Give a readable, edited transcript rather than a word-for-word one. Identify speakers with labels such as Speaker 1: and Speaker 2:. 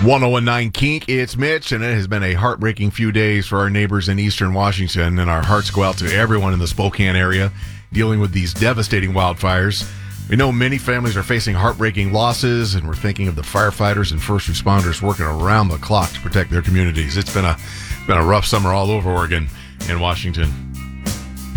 Speaker 1: 1019 Kink, it's Mitch, and it has been a heartbreaking few days for our neighbors in eastern Washington, and our hearts go out to everyone in the Spokane area dealing with these devastating wildfires. We know many families are facing heartbreaking losses, and we're thinking of the firefighters and first responders working around the clock to protect their communities. It's been a rough summer all over Oregon and Washington.